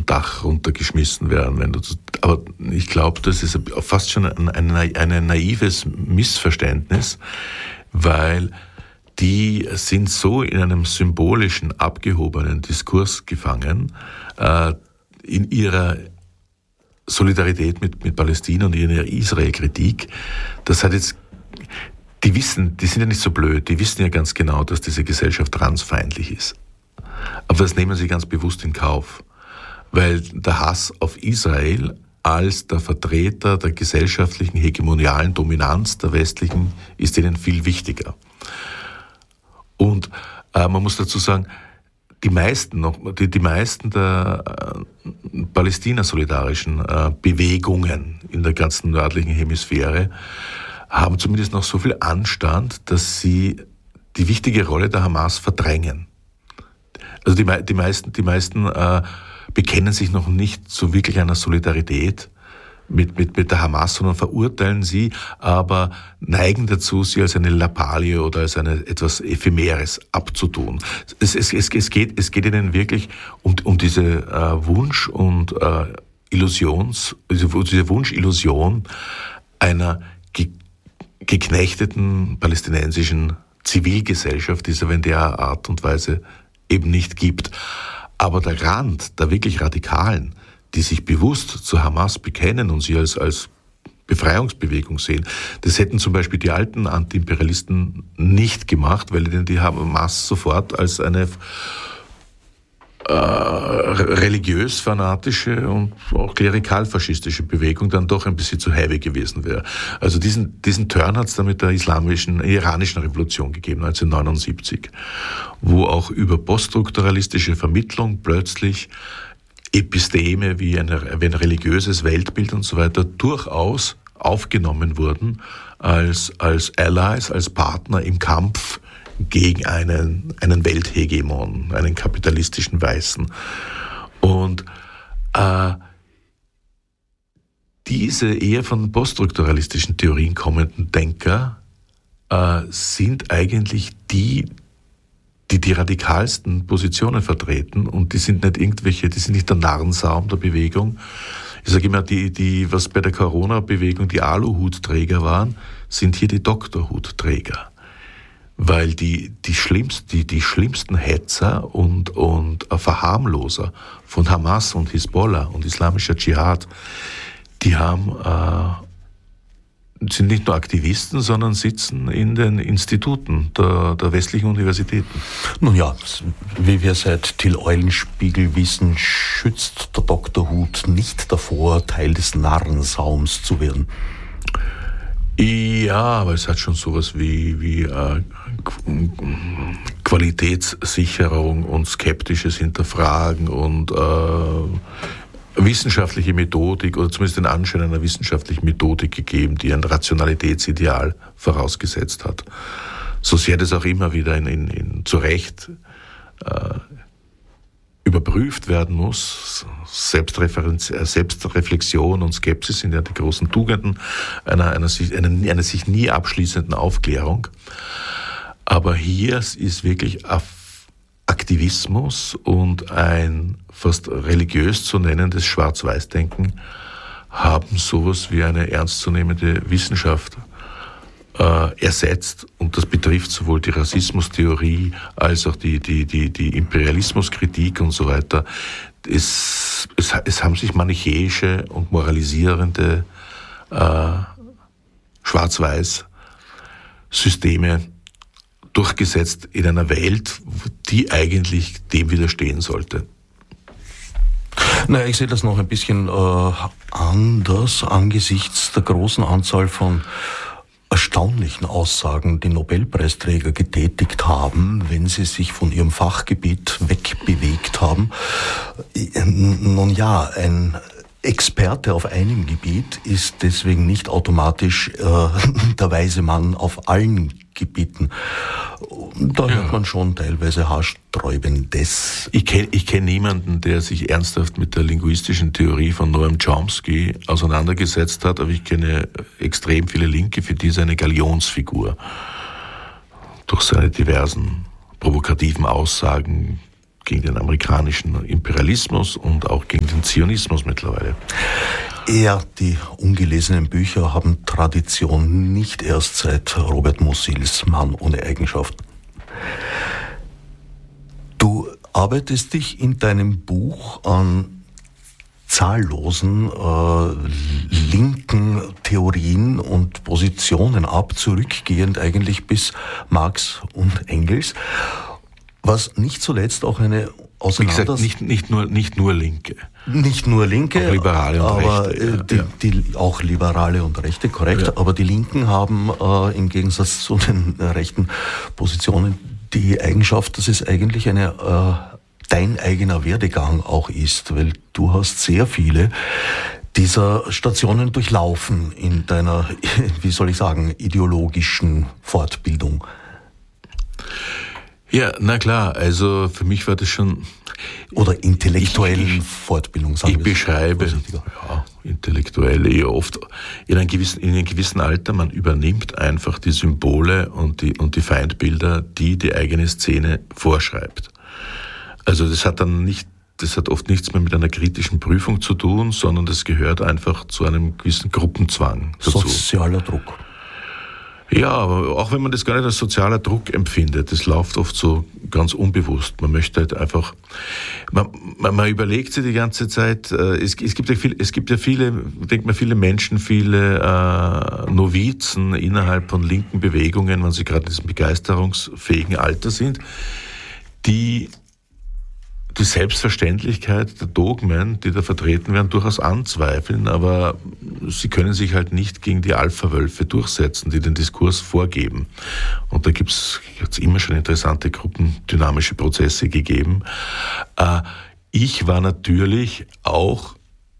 Dach runtergeschmissen werden. Aber ich glaube, das ist fast schon ein naives Missverständnis, weil die sind so in einem symbolischen, abgehobenen Diskurs gefangen, in ihrer Solidarität mit Palästina und in ihrer Israel-Kritik. Das hat jetzt, die sind ja nicht so blöd, die wissen ja ganz genau, dass diese Gesellschaft transfeindlich ist. Aber das nehmen sie ganz bewusst in Kauf, weil der Hass auf Israel als der Vertreter der gesellschaftlichen hegemonialen Dominanz der westlichen ist ihnen viel wichtiger. Und man muss dazu sagen, die meisten der palästina-solidarischen Bewegungen in der ganzen nördlichen Hemisphäre haben zumindest noch so viel Anstand, dass sie die wichtige Rolle der Hamas verdrängen. Also die meisten bekennen sich noch nicht zu wirklich einer Solidarität mit der Hamas, sondern verurteilen sie, aber neigen dazu, sie als eine Lappalie oder als etwas Ephemeres abzutun. Es geht ihnen wirklich um diese Wunsch- und diese Wunschillusion einer geknechteten palästinensischen Zivilgesellschaft, die es aber in der Art und Weise eben nicht gibt. Aber der Rand der wirklich Radikalen, die sich bewusst zur Hamas bekennen und sie als Befreiungsbewegung sehen, das hätten zum Beispiel die alten Antiimperialisten nicht gemacht, weil ihnen die Hamas sofort als eine religiös-fanatische und auch klerikal-faschistische Bewegung dann doch ein bisschen zu heavy gewesen wäre. Also diesen Turn hat es dann mit der iranischen Revolution gegeben, 1979, wo auch über poststrukturalistische Vermittlung plötzlich Episteme wie ein religiöses Weltbild und so weiter durchaus aufgenommen wurden als Allies, als Partner im Kampf gegen einen Welthegemon, einen kapitalistischen Weißen. Und diese eher von poststrukturalistischen Theorien kommenden Denker sind eigentlich die radikalsten Positionen vertreten, und die sind nicht der Narrensaum der Bewegung. Ich sage immer, was bei der Corona-Bewegung die Aluhutträger waren, sind hier die Doktorhutträger. Weil die schlimmsten Hetzer und Verharmloser von Hamas und Hisbollah und islamischer Dschihad, die sind nicht nur Aktivisten, sondern sitzen in den Instituten der westlichen Universitäten. Nun ja, wie wir seit Till Eulenspiegel wissen, schützt der Doktorhut nicht davor, Teil des Narrensaums zu werden. Ja, aber es hat schon sowas wie Qualitätssicherung und skeptisches Hinterfragen und wissenschaftliche Methodik oder zumindest den Anschein einer wissenschaftlichen Methodik gegeben, die ein Rationalitätsideal vorausgesetzt hat. So sehr das auch immer wieder zu Recht überprüft werden muss. Selbstreflexion und Skepsis sind ja die großen Tugenden einer sich nie abschließenden Aufklärung. Aber hier ist wirklich Aktivismus und ein fast religiös zu nennendes Schwarz-Weiß-Denken haben sowas wie eine ernstzunehmende Wissenschaft ersetzt, und das betrifft sowohl die Rassismustheorie als auch die Imperialismuskritik und so weiter. Es haben sich manichäische und moralisierende Schwarz-Weiß-Systeme durchgesetzt in einer Welt, die eigentlich dem widerstehen sollte. Naja, ich sehe das noch ein bisschen anders angesichts der großen Anzahl von erstaunlichen Aussagen, die Nobelpreisträger getätigt haben, wenn sie sich von ihrem Fachgebiet wegbewegt haben. Nun ja, ein Experte auf einem Gebiet ist deswegen nicht automatisch der weise Mann auf allen Gebieten. Da hört man schon teilweise Haarsträubendes. Ich kenn niemanden, der sich ernsthaft mit der linguistischen Theorie von Noam Chomsky auseinandergesetzt hat, aber ich kenne extrem viele Linke, für die ist eine Galionsfigur. Durch seine diversen provokativen Aussagen gegen den amerikanischen Imperialismus und auch gegen den Zionismus mittlerweile. Die ungelesenen Bücher haben Tradition, nicht erst seit Robert Mussils Mann ohne Eigenschaften. Du arbeitest dich in deinem Buch an zahllosen linken Theorien und Positionen ab, zurückgehend eigentlich bis Marx und Engels, was nicht zuletzt auch eine Auseinandersetzung... Wie gesagt, nicht nur Linke. Nicht nur Linke, auch Liberale und aber Rechte. Auch Liberale und Rechte, korrekt. Ja. Aber die Linken haben im Gegensatz zu den rechten Positionen die Eigenschaft, dass es eigentlich dein eigener Werdegang auch ist, weil du hast sehr viele dieser Stationen durchlaufen in deiner, wie soll ich sagen, ideologischen Fortbildung. Ja, na klar, also für mich war das schon... Oder intellektuellen Fortbildung, sagen wir. Ich beschreibe, intellektuelle, oft in einem gewissen Alter, man übernimmt einfach die Symbole und die Feindbilder, die eigene Szene vorschreibt. Also das hat oft nichts mehr mit einer kritischen Prüfung zu tun, sondern das gehört einfach zu einem gewissen Gruppenzwang dazu. Sozialer Druck. Ja, aber auch wenn man das gar nicht als sozialer Druck empfindet, das läuft oft so ganz unbewusst. Man möchte halt einfach, man überlegt sich die ganze Zeit, es gibt ja viele Menschen, viele Novizen innerhalb von linken Bewegungen, wenn sie gerade in diesem begeisterungsfähigen Alter sind, die Selbstverständlichkeit der Dogmen, die da vertreten werden, durchaus anzweifeln, aber sie können sich halt nicht gegen die Alpha-Wölfe durchsetzen, die den Diskurs vorgeben. Und da hat's immer schon interessante gruppendynamische Prozesse gegeben. Ich war natürlich auch,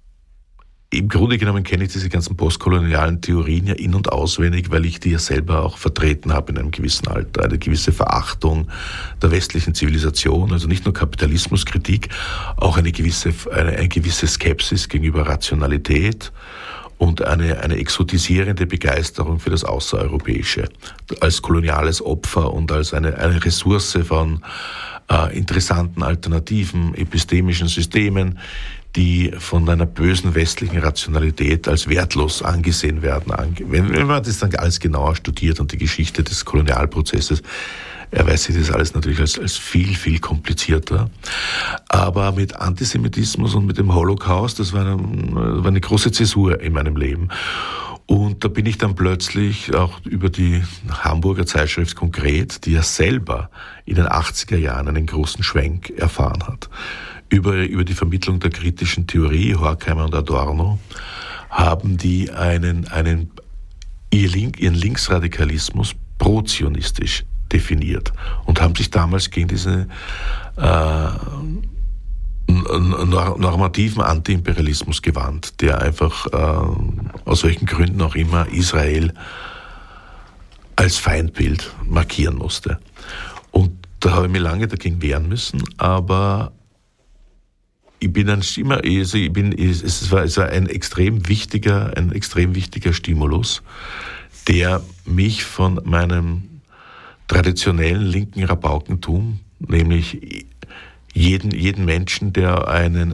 im Grunde genommen kenne ich diese ganzen postkolonialen Theorien ja in- und auswendig, weil ich die ja selber auch vertreten habe in einem gewissen Alter. Eine gewisse Verachtung der westlichen Zivilisation, also nicht nur Kapitalismuskritik, auch eine gewisse Skepsis gegenüber Rationalität und eine exotisierende Begeisterung für das Außereuropäische als koloniales Opfer und als eine Ressource von interessanten alternativen epistemischen Systemen, die von einer bösen westlichen Rationalität als wertlos angesehen werden. Wenn man das dann alles genauer studiert und die Geschichte des Kolonialprozesses, erweist sich das alles natürlich als viel, viel komplizierter. Aber mit Antisemitismus und mit dem Holocaust, das war eine große Zäsur in meinem Leben. Und da bin ich dann plötzlich auch über die Hamburger Zeitschrift Konkret, die ja selber in den 80er Jahren einen großen Schwenk erfahren hat, über die Vermittlung der kritischen Theorie, Horkheimer und Adorno, haben die ihren Linksradikalismus prozionistisch definiert und haben sich damals gegen diese normativen Antiimperialismus gewandt, der einfach aus welchen Gründen auch immer Israel als Feindbild markieren musste. Und da habe ich mich lange dagegen wehren müssen, aber es war ein extrem wichtiger Stimulus, der mich von meinem traditionellen linken Rabaukentum, nämlich jeden Menschen, der in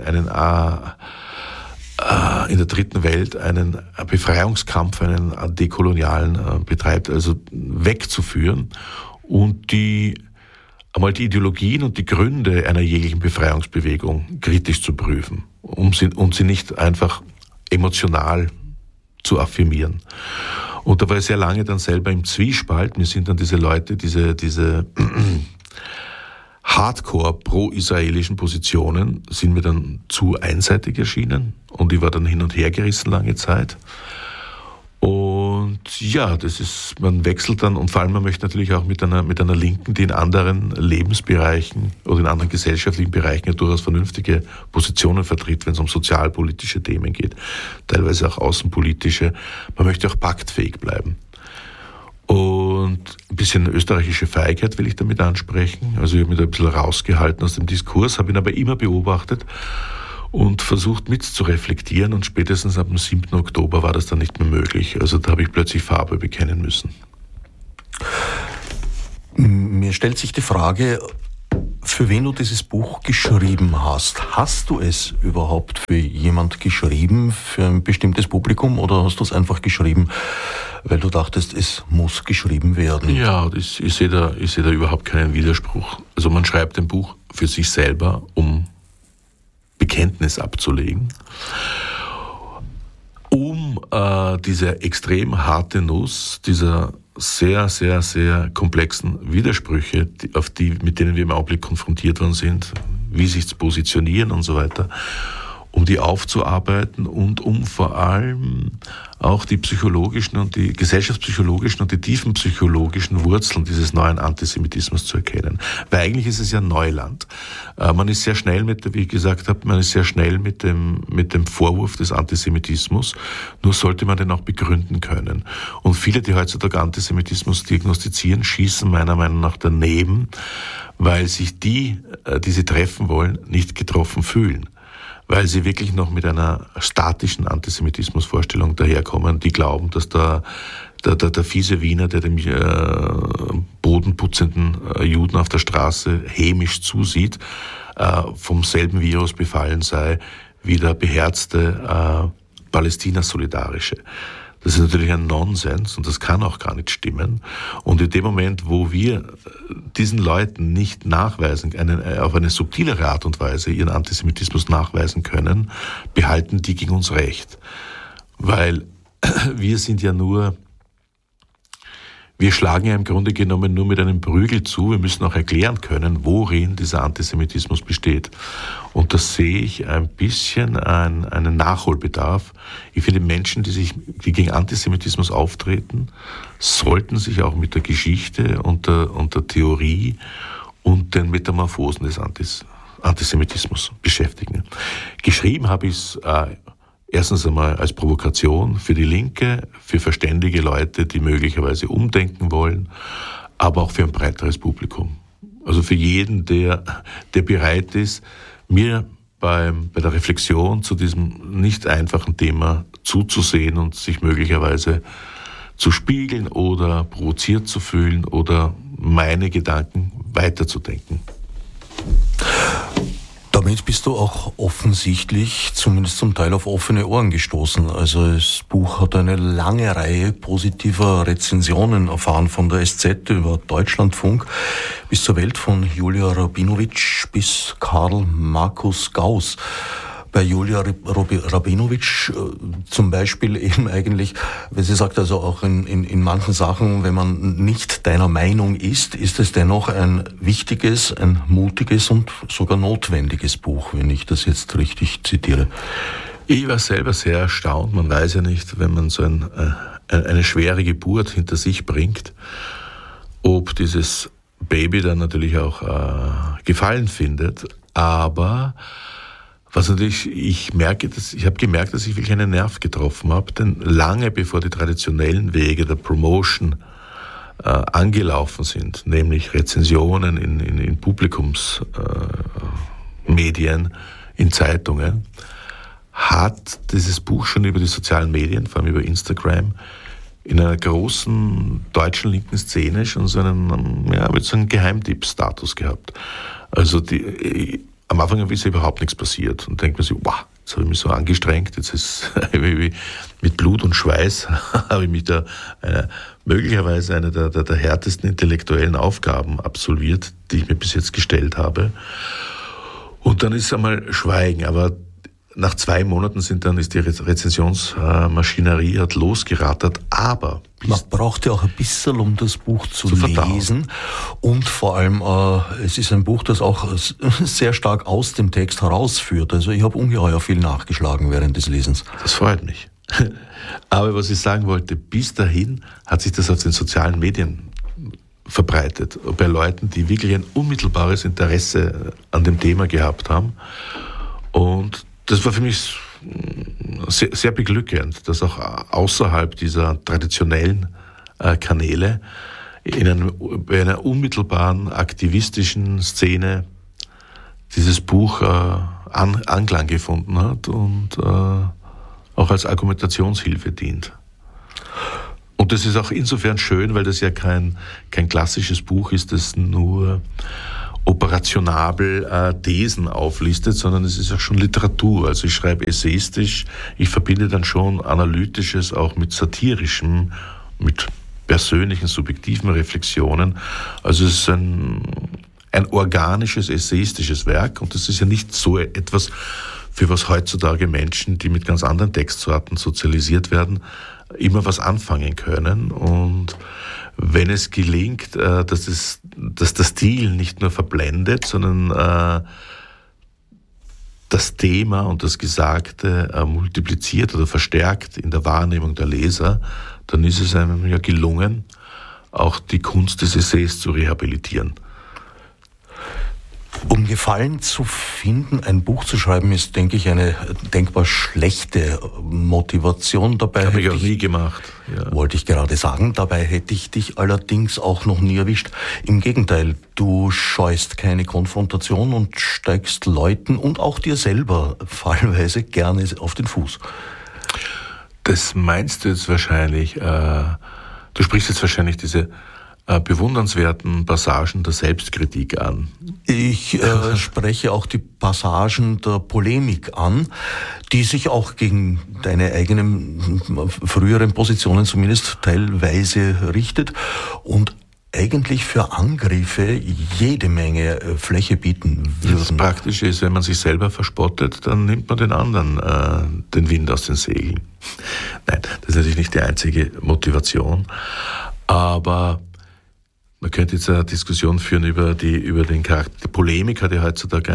der dritten Welt einen Befreiungskampf, einen dekolonialen betreibt, also wegzuführen und einmal die Ideologien und die Gründe einer jeglichen Befreiungsbewegung kritisch zu prüfen, um sie nicht einfach emotional zu affirmieren. Und da war ich sehr lange dann selber im Zwiespalt. Mir sind dann diese Leute, diese hardcore pro-israelischen Positionen sind mir dann zu einseitig erschienen und ich war dann hin und her gerissen lange Zeit. Und ja, man wechselt dann und vor allem man möchte natürlich auch mit einer Linken, die in anderen Lebensbereichen oder in anderen gesellschaftlichen Bereichen ja durchaus vernünftige Positionen vertritt, wenn es um sozialpolitische Themen geht, teilweise auch außenpolitische. Man möchte auch paktfähig bleiben. Und ein bisschen österreichische Feigheit will ich damit ansprechen. Also ich habe mich da ein bisschen rausgehalten aus dem Diskurs, habe ihn aber immer beobachtet und versucht mitzureflektieren und spätestens ab dem 7. Oktober war das dann nicht mehr möglich. Also da habe ich plötzlich Farbe bekennen müssen. Mir stellt sich die Frage, für wen du dieses Buch geschrieben hast. Hast du es überhaupt für jemand geschrieben, für ein bestimmtes Publikum, oder hast du es einfach geschrieben, weil du dachtest, es muss geschrieben werden? Ja, ich sehe da überhaupt keinen Widerspruch. Also man schreibt ein Buch für sich selber, um Bekenntnis abzulegen, um diese extrem harte Nuss dieser sehr, sehr, sehr komplexen Widersprüche, mit denen wir im Augenblick konfrontiert worden sind, wie sich zu positionieren und so weiter, um die aufzuarbeiten und um vor allem auch die psychologischen und die gesellschaftspsychologischen und die tiefenpsychologischen Wurzeln dieses neuen Antisemitismus zu erkennen. Weil eigentlich ist es ja Neuland. Man ist sehr schnell wie ich gesagt habe, mit dem Vorwurf des Antisemitismus, nur sollte man den auch begründen können. Und viele, die heutzutage Antisemitismus diagnostizieren, schießen meiner Meinung nach daneben, weil sich die sie treffen wollen, nicht getroffen fühlen. Weil sie wirklich noch mit einer statischen Antisemitismusvorstellung daherkommen, die glauben, dass der fiese Wiener, der dem bodenputzenden Juden auf der Straße hämisch zusieht, vom selben Virus befallen sei wie der beherzte Palästina-Solidarische. Das ist natürlich ein Nonsens und das kann auch gar nicht stimmen. Und in dem Moment, wo wir diesen Leuten nicht nachweisen, auf eine subtilere Art und Weise ihren Antisemitismus nachweisen können, behalten die gegen uns Recht. Weil wir schlagen ja im Grunde genommen nur mit einem Prügel zu. Wir müssen auch erklären können, worin dieser Antisemitismus besteht. Und da sehe ich ein bisschen einen Nachholbedarf. Ich finde, Menschen, die gegen Antisemitismus auftreten, sollten sich auch mit der Geschichte und der Theorie und den Metamorphosen des Antisemitismus beschäftigen. Geschrieben habe ich es erstens einmal als Provokation für die Linke, für verständige Leute, die möglicherweise umdenken wollen, aber auch für ein breiteres Publikum. Also für jeden, der bereit ist, mir bei der Reflexion zu diesem nicht einfachen Thema zuzusehen und sich möglicherweise zu spiegeln oder provoziert zu fühlen oder meine Gedanken weiterzudenken. Damit bist du auch offensichtlich, zumindest zum Teil, auf offene Ohren gestoßen. Also das Buch hat eine lange Reihe positiver Rezensionen erfahren, von der SZ über Deutschlandfunk bis zur Welt, von Julia Rabinowitsch bis Karl Markus Gauss. Bei Julia Rabinowitsch zum Beispiel eben eigentlich, weil sie sagt, also auch in manchen Sachen, wenn man nicht deiner Meinung ist es dennoch ein wichtiges, ein mutiges und sogar notwendiges Buch, wenn ich das jetzt richtig zitiere. Ich war selber sehr erstaunt. Man weiß ja nicht, wenn man so eine schwere Geburt hinter sich bringt, ob dieses Baby dann natürlich auch Gefallen findet. Aber was natürlich, ich habe gemerkt, dass ich wirklich einen Nerv getroffen habe, denn lange bevor die traditionellen Wege der Promotion angelaufen sind, nämlich Rezensionen in Publikumsmedien, in Zeitungen, hat dieses Buch schon über die sozialen Medien, vor allem über Instagram, in einer großen deutschen linken Szene schon so einen Geheimtipp-Status gehabt. Also am Anfang ist ja überhaupt nichts passiert und denkt man sich, wow, jetzt habe ich mich so angestrengt, jetzt ist mit Blut und Schweiß habe ich mich da möglicherweise eine der härtesten intellektuellen Aufgaben absolviert, die ich mir bis jetzt gestellt habe. Und dann ist einmal Schweigen, aber nach 2 Monaten ist die Rezensionsmaschinerie hat losgerattert, aber man braucht ja auch ein bisschen, um das Buch zu lesen. Und vor allem, es ist ein Buch, das auch sehr stark aus dem Text herausführt. Also ich habe ungeheuer viel nachgeschlagen während des Lesens. Das freut mich. Aber was ich sagen wollte, bis dahin hat sich das auf den sozialen Medien verbreitet. Bei Leuten, die wirklich ein unmittelbares Interesse an dem Thema gehabt haben. Und das war für mich sehr, sehr beglückend, dass auch außerhalb dieser traditionellen Kanäle bei einer unmittelbaren aktivistischen Szene dieses Buch Anklang gefunden hat und auch als Argumentationshilfe dient. Und das ist auch insofern schön, weil das ja kein klassisches Buch ist, das nur operationabel Thesen auflistet, sondern es ist auch schon Literatur. Also ich schreibe essayistisch, ich verbinde dann schon Analytisches auch mit Satirischem, mit persönlichen, subjektiven Reflexionen. Also es ist ein organisches, essayistisches Werk und das ist ja nicht so etwas, für was heutzutage Menschen, die mit ganz anderen Textsorten sozialisiert werden, immer was anfangen können. Und wenn es gelingt, dass der Stil nicht nur verblendet, sondern das Thema und das Gesagte multipliziert oder verstärkt in der Wahrnehmung der Leser, dann ist es einem ja gelungen, auch die Kunst des Essays zu rehabilitieren. Um Gefallen zu finden, ein Buch zu schreiben, ist, denke ich, eine denkbar schlechte Motivation. Dabei habe ich auch nie gemacht. Ja. Wollte ich gerade sagen. Dabei hätte ich dich allerdings auch noch nie erwischt. Im Gegenteil, du scheust keine Konfrontation und steigst Leuten und auch dir selber fallweise gerne auf den Fuß. Das meinst du jetzt wahrscheinlich, du sprichst jetzt wahrscheinlich diese bewundernswerten Passagen der Selbstkritik an. Ich spreche auch die Passagen der Polemik an, die sich auch gegen deine eigenen früheren Positionen zumindest teilweise richtet und eigentlich für Angriffe jede Menge Fläche bieten würden. Das Praktische ist, wenn man sich selber verspottet, dann nimmt man den anderen den Wind aus den Segeln. Nein, das ist natürlich nicht die einzige Motivation, aber man könnte jetzt eine Diskussion führen über den Charakter. Die Polemik hat ja heutzutage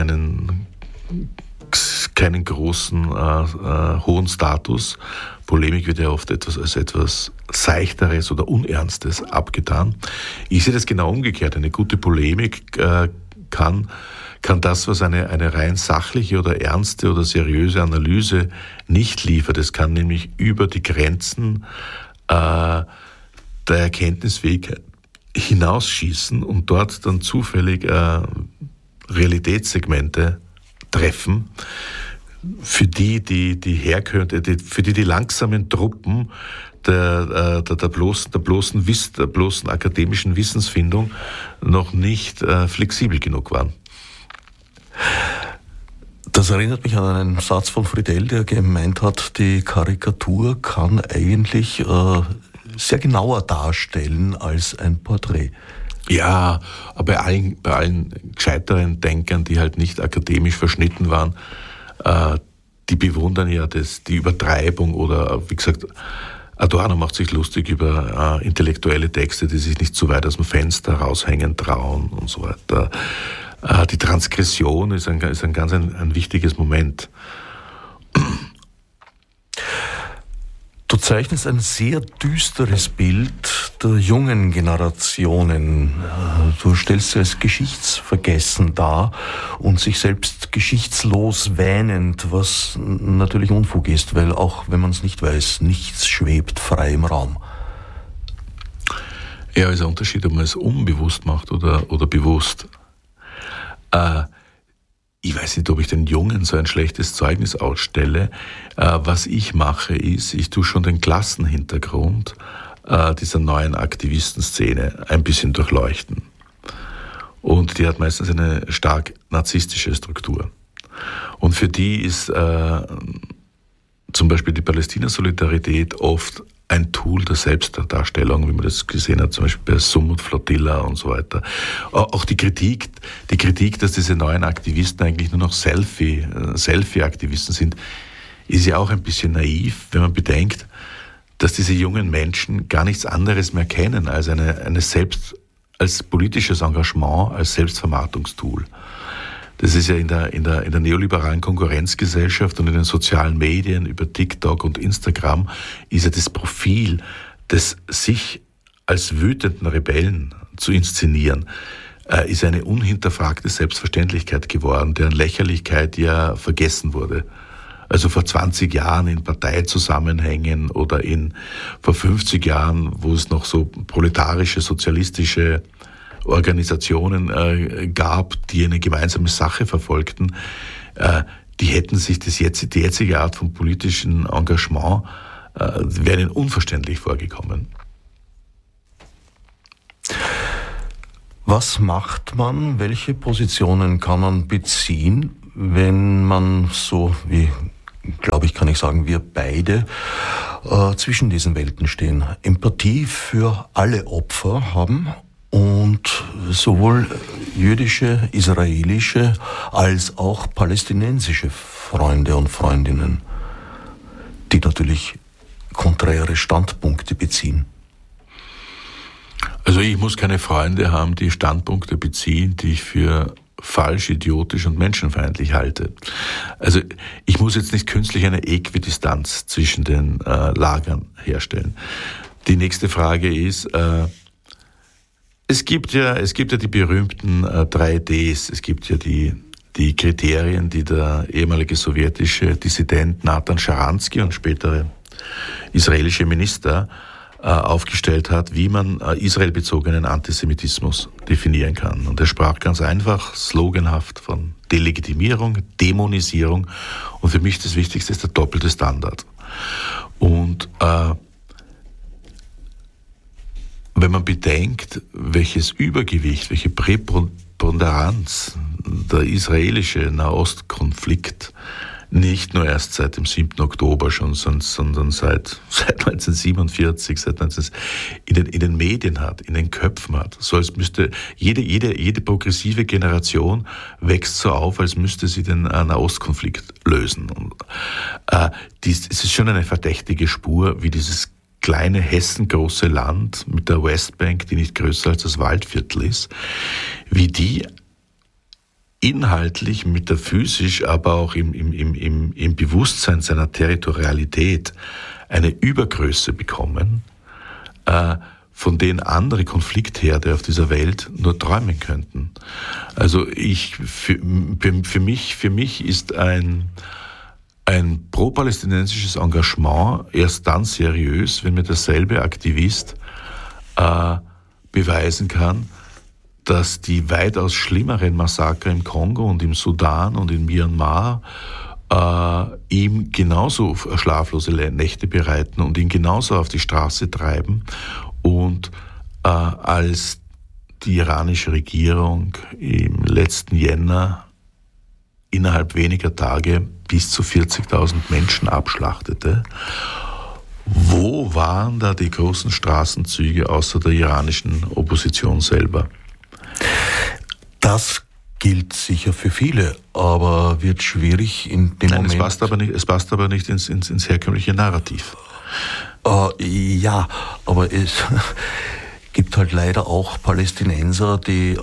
keinen großen, hohen Status. Polemik wird ja oft als etwas Seichteres oder Unernstes abgetan. Ich sehe das genau umgekehrt. Eine gute Polemik kann das, was eine rein sachliche oder ernste oder seriöse Analyse nicht liefert. Es kann nämlich über die Grenzen der Erkenntnisfähigkeit hinausschießen und dort dann zufällig Realitätssegmente treffen, für die langsamen Truppen der bloßen akademischen Wissensfindung noch nicht flexibel genug waren. Das erinnert mich an einen Satz von Friedel, der gemeint hat, die Karikatur kann eigentlich sehr genauer darstellen als ein Porträt. Ja, aber bei allen gescheiteren Denkern, die halt nicht akademisch verschnitten waren, die bewundern ja die Übertreibung oder, wie gesagt, Adorno macht sich lustig über intellektuelle Texte, die sich nicht zu weit aus dem Fenster raushängen trauen und so weiter. Die Transgression ist ein ganz wichtiges Moment. Du zeichnest ein sehr düsteres Bild der jungen Generationen. Du stellst sie als geschichtsvergessen dar und sich selbst geschichtslos wähnend, was natürlich Unfug ist, weil auch wenn man es nicht weiß, nichts schwebt frei im Raum. Ja, ist ein Unterschied, ob man es unbewusst macht oder bewusst. Ich weiß nicht, ob ich den Jungen so ein schlechtes Zeugnis ausstelle. Was ich mache, ist, ich tue schon den Klassenhintergrund dieser neuen Aktivistenszene ein bisschen durchleuchten. Und die hat meistens eine stark narzisstische Struktur. Und für die ist zum Beispiel die Palästina-Solidarität oft ein Tool der Selbstdarstellung, wie man das gesehen hat, zum Beispiel bei Sumut Flotilla und so weiter. Auch die Kritik, dass diese neuen Aktivisten eigentlich nur noch Selfie-Aktivisten sind, ist ja auch ein bisschen naiv, wenn man bedenkt, dass diese jungen Menschen gar nichts anderes mehr kennen als als politisches Engagement, als Selbstvermarktungstool. Das ist ja in der neoliberalen Konkurrenzgesellschaft und in den sozialen Medien über TikTok und Instagram ist ja das Profil des sich als wütenden Rebellen zu inszenieren, ist eine unhinterfragte Selbstverständlichkeit geworden, deren Lächerlichkeit ja vergessen wurde. Also vor 20 Jahren in Parteizusammenhängen oder vor 50 Jahren, wo es noch so proletarische, sozialistische Organisationen gab, die eine gemeinsame Sache verfolgten, die hätten sich die jetzige Art von politischem Engagement wäre ihnen unverständlich vorgekommen. Was macht man, welche Positionen kann man beziehen, wenn man so wie, glaube ich, kann ich sagen, wir beide zwischen diesen Welten stehen, Empathie für alle Opfer haben und sowohl jüdische, israelische als auch palästinensische Freunde und Freundinnen, die natürlich konträre Standpunkte beziehen? Also ich muss keine Freunde haben, die Standpunkte beziehen, die ich für falsch, idiotisch und menschenfeindlich halte. Also ich muss jetzt nicht künstlich eine Äquidistanz zwischen den Lagern herstellen. Die nächste Frage ist, es gibt ja die berühmten 3Ds, es gibt ja die Kriterien, die der ehemalige sowjetische Dissident Nathan Sharansky und spätere israelische Minister aufgestellt hat, wie man israelbezogenen Antisemitismus definieren kann. Und er sprach ganz einfach, sloganhaft von Delegitimierung, Dämonisierung und für mich das Wichtigste ist der doppelte Standard. Und wenn man bedenkt, welches Übergewicht, welche Präponderanz der israelische Nahostkonflikt nicht nur erst seit dem 7. Oktober schon, sondern seit 1947, in den Medien hat, in den Köpfen hat. So als müsste jede progressive Generation wächst so auf, als müsste sie den Nahostkonflikt lösen. Und, es ist schon eine verdächtige Spur, wie dieses kleine hessengroße Land mit der Westbank, die nicht größer als das Waldviertel ist, wie die inhaltlich, metaphysisch, aber auch im Bewusstsein seiner Territorialität eine Übergröße bekommen, von denen andere Konfliktherde auf dieser Welt nur träumen könnten. Also für mich ist ein pro-palästinensisches Engagement erst dann seriös, wenn mir derselbe Aktivist beweisen kann, dass die weitaus schlimmeren Massaker im Kongo und im Sudan und in Myanmar ihm genauso schlaflose Nächte bereiten und ihn genauso auf die Straße treiben und als die iranische Regierung im letzten Jänner innerhalb weniger Tage bis zu 40.000 Menschen abschlachtete. Wo waren da die großen Straßenzüge außer der iranischen Opposition selber? Das gilt sicher für viele, aber wird schwierig in dem Moment. Es passt aber nicht ins herkömmliche Narrativ. Ja, aber es gibt halt leider auch Palästinenser, die,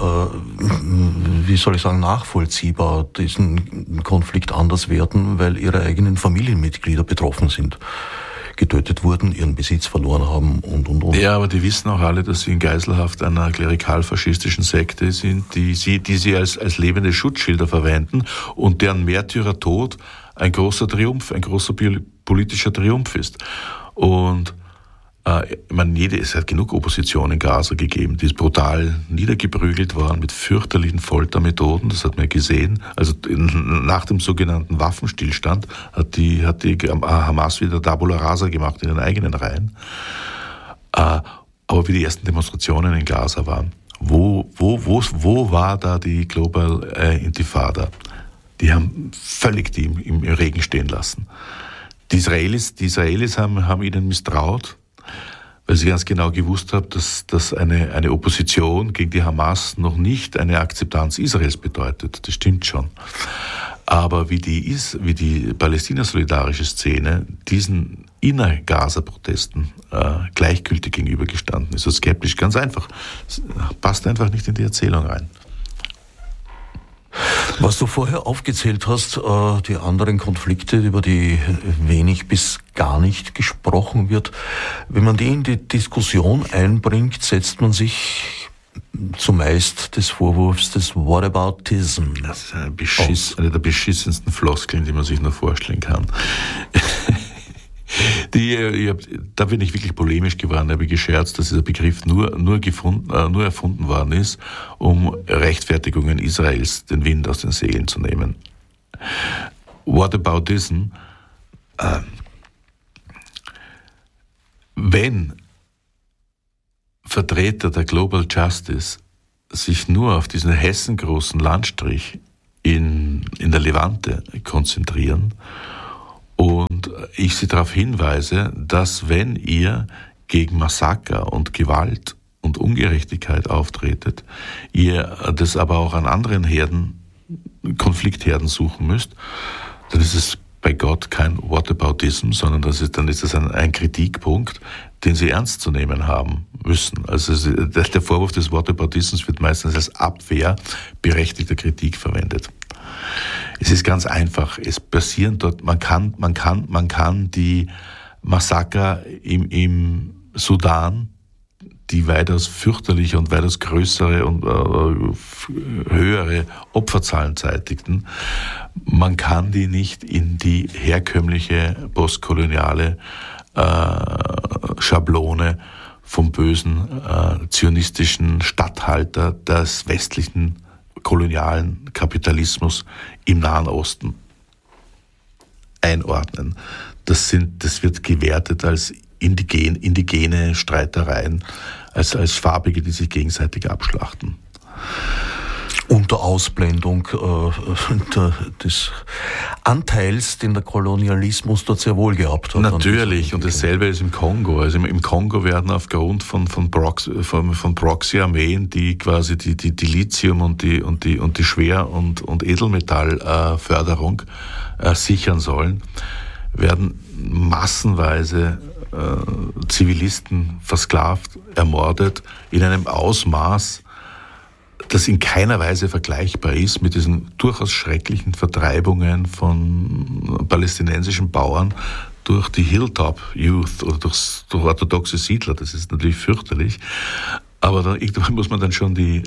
nachvollziehbar diesen Konflikt anders werten, weil ihre eigenen Familienmitglieder betroffen sind, getötet wurden, ihren Besitz verloren haben und. Ja, aber die wissen auch alle, dass sie in Geiselhaft einer klerikal-faschistischen Sekte sind, die sie als lebende Schutzschilder verwenden und deren Märtyrertod ein großer Triumph, ein großer politischer Triumph ist. Und es hat genug Opposition in Gaza gegeben, die ist brutal niedergeprügelt worden mit fürchterlichen Foltermethoden, das hat man gesehen. Also nach dem sogenannten Waffenstillstand hat die Hamas wieder Tabula Rasa gemacht in den eigenen Reihen. Aber wie die ersten Demonstrationen in Gaza waren, wo war da die Global Intifada? Die haben völlig die im Regen stehen lassen. Die Israelis haben ihnen misstraut, weil sie ganz genau gewusst haben, dass eine Opposition gegen die Hamas noch nicht eine Akzeptanz Israels bedeutet. Das stimmt schon. Aber wie die Palästina-solidarische Szene diesen Inner-Gaza-Protesten gleichgültig gegenübergestanden ist, so skeptisch, ganz einfach. Das passt einfach nicht in die Erzählung rein. Was du vorher aufgezählt hast, die anderen Konflikte, über die wenig bis gar nicht gesprochen wird, wenn man die in die Diskussion einbringt, setzt man sich zumeist des Vorwurfs des Whataboutism. Das ist eine der beschissensten Floskeln, die man sich nur vorstellen kann. Da bin ich wirklich polemisch geworden, habe ich gescherzt, dass dieser Begriff nur erfunden worden ist, um Rechtfertigungen Israels den Wind aus den Segeln zu nehmen. Whataboutism, wenn Vertreter der Global Justice sich nur auf diesen hessengroßen Landstrich in der Levante konzentrieren und ich Sie darauf hinweise, dass wenn ihr gegen Massaker und Gewalt und Ungerechtigkeit auftretet, ihr das aber auch an anderen Konfliktherden suchen müsst, dann ist es bei Gott kein Whataboutism, sondern dann ist es ein Kritikpunkt, den Sie ernst zu nehmen haben müssen. Also der Vorwurf des Whataboutisms wird meistens als Abwehr berechtigter Kritik verwendet. Es ist ganz einfach. Es passieren dort, man kann die Massaker im Sudan, die weitaus fürchterliche und weitaus größere und höhere Opferzahlen zeitigten, man kann die nicht in die herkömmliche postkoloniale Schablone vom bösen zionistischen Statthalter des westlichen kolonialen Kapitalismus im Nahen Osten einordnen. Das wird gewertet als indigene Streitereien, als Farbige, die sich gegenseitig abschlachten. Unter Ausblendung des Anteils, den der Kolonialismus dort sehr wohl gehabt hat. Natürlich, und dasselbe ist im Kongo. Also im Kongo werden aufgrund von Proxy-Armeen, die quasi die Lithium und die Schwer- und Edelmetallförderung sichern sollen, werden massenweise Zivilisten versklavt, ermordet, in einem Ausmaß, das in keiner Weise vergleichbar ist mit diesen durchaus schrecklichen Vertreibungen von palästinensischen Bauern durch die Hilltop Youth oder durch orthodoxe Siedler. Das ist natürlich fürchterlich. Aber da irgendwann muss man dann schon die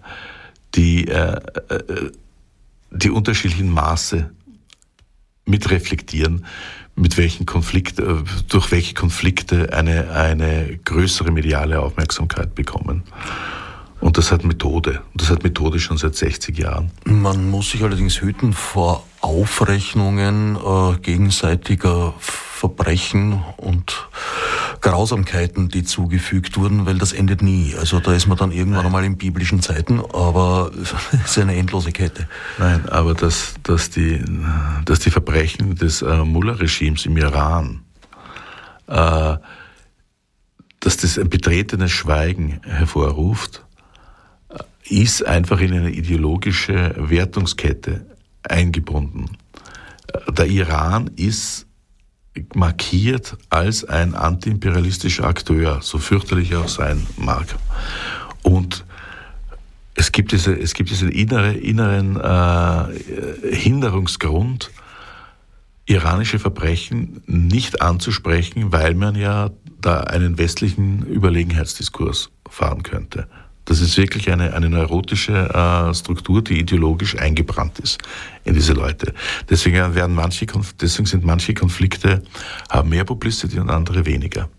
unterschiedlichen Maße mit reflektieren, durch welche Konflikte eine größere mediale Aufmerksamkeit bekommen. Und das hat Methode. Und das hat Methode schon seit 60 Jahren. Man muss sich allerdings hüten vor Aufrechnungen gegenseitiger Verbrechen und Grausamkeiten, die zugefügt wurden, weil das endet nie. Also da ist man dann irgendwann einmal in biblischen Zeiten, aber es ist eine endlose Kette. Nein, aber dass die Verbrechen des Mullah-Regimes im Iran, dass das ein betretenes Schweigen hervorruft, ist einfach in eine ideologische Wertungskette eingebunden. Der Iran ist markiert als ein antiimperialistischer Akteur, so fürchterlich er auch sein mag. Und es gibt diesen inneren Hinderungsgrund, iranische Verbrechen nicht anzusprechen, weil man ja da einen westlichen Überlegenheitsdiskurs fahren könnte. Das ist wirklich eine neurotische Struktur, die ideologisch eingebrannt ist in diese Leute. Deswegen sind manche Konflikte haben mehr Publicity und andere weniger.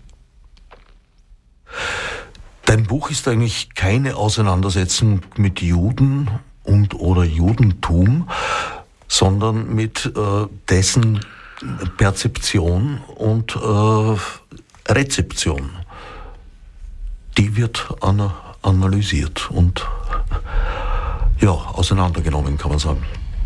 Dein Buch ist eigentlich keine Auseinandersetzung mit Juden oder Judentum, sondern mit dessen Perzeption und Rezeption. Die wird analysiert und auseinandergenommen, kann man sagen.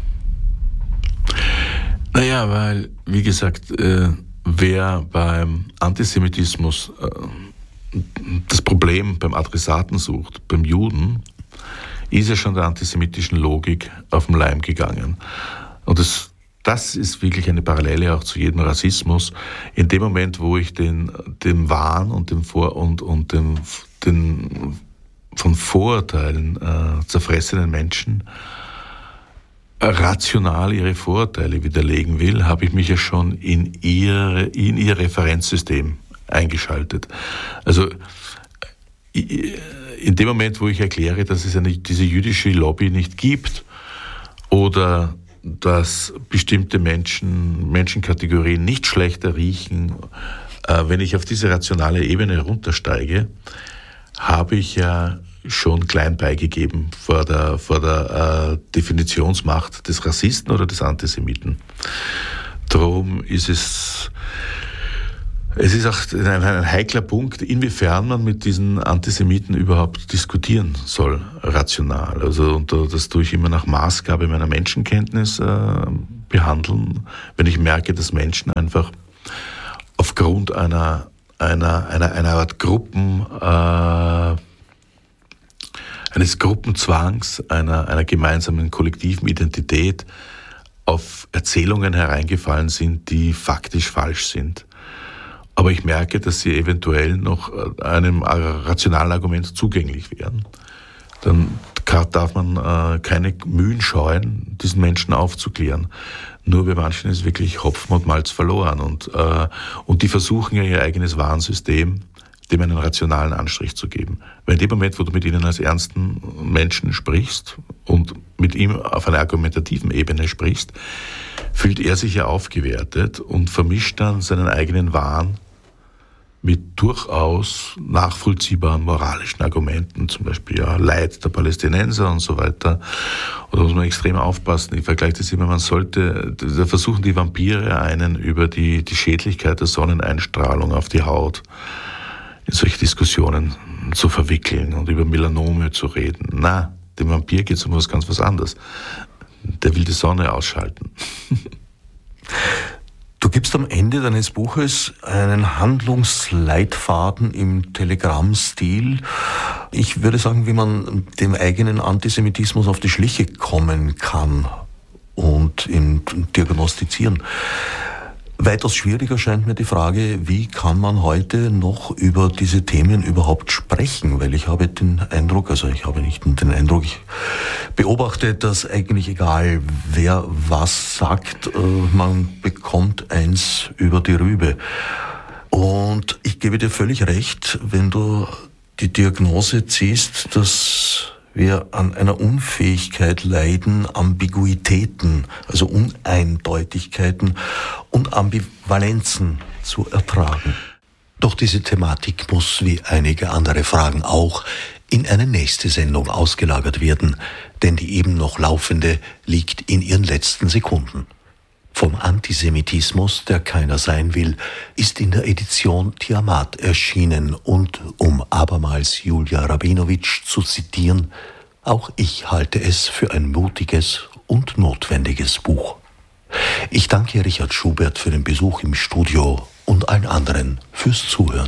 Naja, weil, wie gesagt, wer beim Antisemitismus das Problem beim Adressaten sucht, beim Juden, ist ja schon der antisemitischen Logik auf den Leim gegangen. Und das ist wirklich eine Parallele auch zu jedem Rassismus. In dem Moment, wo ich dem Wahn und dem von Vorurteilen zerfressenen Menschen rational ihre Vorurteile widerlegen will, habe ich mich ja schon in ihr Referenzsystem eingeschaltet. Also in dem Moment, wo ich erkläre, dass es diese jüdische Lobby nicht gibt oder dass bestimmte Menschenkategorien nicht schlechter riechen, wenn ich auf diese rationale Ebene runtersteige, habe ich ja schon klein beigegeben vor der Definitionsmacht des Rassisten oder des Antisemiten. Darum ist es Es ist auch ein heikler Punkt, inwiefern man mit diesen Antisemiten überhaupt diskutieren soll, rational. Also und das tue ich immer nach Maßgabe meiner Menschenkenntnis behandeln, wenn ich merke, dass Menschen einfach aufgrund einer Art eines Gruppenzwangs, einer gemeinsamen kollektiven Identität auf Erzählungen hereingefallen sind, die faktisch falsch sind. Aber ich merke, dass sie eventuell noch einem rationalen Argument zugänglich wären. Dann darf man keine Mühen scheuen, diesen Menschen aufzuklären. Nur bei manchen ist wirklich Hopfen und Malz verloren. Und die versuchen ja ihr eigenes Warnsystem, dem einen rationalen Anstrich zu geben. Weil in dem Moment, wo du mit ihnen als ernsten Menschen sprichst und mit ihm auf einer argumentativen Ebene sprichst, fühlt er sich ja aufgewertet und vermischt dann seinen eigenen Wahn mit durchaus nachvollziehbaren moralischen Argumenten, zum Beispiel Leid der Palästinenser und so weiter. Und da muss man extrem aufpassen. Ich vergleiche das immer, da versuchen die Vampire einen über die Schädlichkeit der Sonneneinstrahlung auf die Haut in solche Diskussionen zu verwickeln und über Melanome zu reden. Na, dem Vampir geht es um was anderes. Der will die Sonne ausschalten. Du gibst am Ende deines Buches einen Handlungsleitfaden im Telegramm-Stil. Ich würde sagen, wie man dem eigenen Antisemitismus auf die Schliche kommen kann und ihn diagnostizieren. Weitaus schwieriger scheint mir die Frage, wie kann man heute noch über diese Themen überhaupt sprechen? Weil ich habe den Eindruck, ich beobachte, dass eigentlich egal, wer was sagt, man bekommt eins über die Rübe. Und ich gebe dir völlig recht, wenn du die Diagnose ziehst, dass wir an einer Unfähigkeit leiden, Ambiguitäten, also Uneindeutigkeiten und Ambivalenzen zu ertragen. Doch diese Thematik muss, wie einige andere Fragen auch, in eine nächste Sendung ausgelagert werden, denn die eben noch laufende liegt in ihren letzten Sekunden. Vom Antisemitismus, der keiner sein will, ist in der Edition Tiamat erschienen und, um abermals Julia Rabinowitsch zu zitieren, auch ich halte es für ein mutiges und notwendiges Buch. Ich danke Richard Schubert für den Besuch im Studio und allen anderen fürs Zuhören.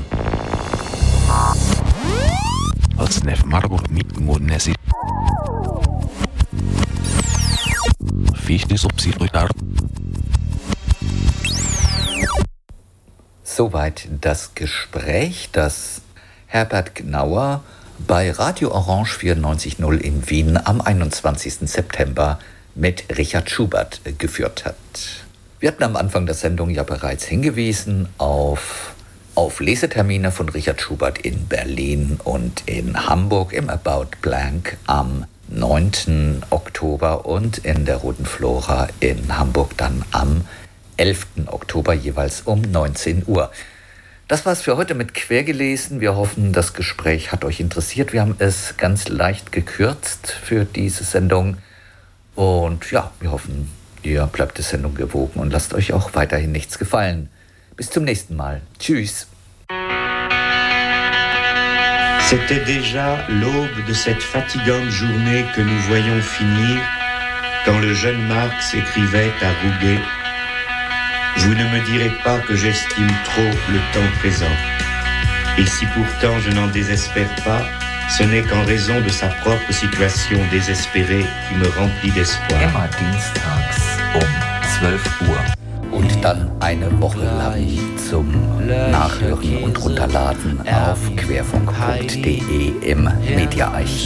Soweit das Gespräch, das Herbert Gnauer bei Radio Orange 94.0 in Wien am 21. September mit Richard Schubert geführt hat. Wir hatten am Anfang der Sendung ja bereits hingewiesen auf Lesetermine von Richard Schubert in Berlin und in Hamburg im About Blank am 9. Oktober und in der Roten Flora in Hamburg dann am 11. Oktober jeweils um 19 Uhr. Das war's für heute mit Quergelesen. Wir hoffen, das Gespräch hat euch interessiert. Wir haben es ganz leicht gekürzt für diese Sendung. Und ja, wir hoffen, ihr bleibt der Sendung gewogen und lasst euch auch weiterhin nichts gefallen. Bis zum nächsten Mal. Tschüss. C'était déjà l'aube de cette fatigante journée que nous voyions finir quand le jeune Marx écrivait à Rouget: Vous ne me direz pas que j'estime trop le temps présent. Et si pourtant je n'en désespère pas, ce n'est qu'en raison de sa propre situation désespérée qui me remplit d'espoir. Immer dienstags um 12 Uhr. Und dann eine Woche lang zum Nachhören und Runterladen auf querfunk.de im Mediaarchiv.